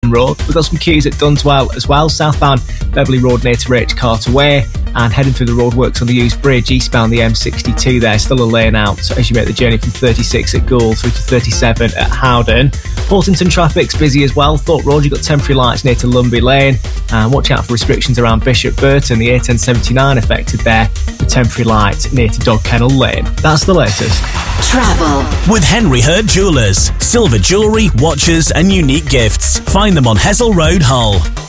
Road. We've got some queues at Dunswell as well, southbound Beverley Road near to Rach Carter Way, and heading through the roadworks on the Hughes Bridge, eastbound the M62 there, still a lane out as you make the journey from 36 at Goole through to 37 at Howden. Portington traffic's busy as well. Thorpe Road, you've got temporary lights near to Lumby Lane, and watch out for restrictions around Bishop Burton, the A1079 affected there, the temporary light near to Dog Kennel Lane. That's the latest. Travel with Henry Hurt Jewellers. Silver jewellery, watches and unique gifts. Find them on Hessel Road, Hull.